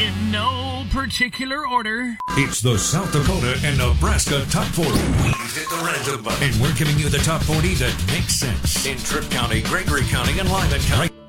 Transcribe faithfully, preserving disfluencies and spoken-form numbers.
In no particular order. It's the South Dakota and Nebraska Top forty. We've hit the random button. And we're giving you the Top forty that makes sense in Tripp County, Gregory County, and Lyman County. Right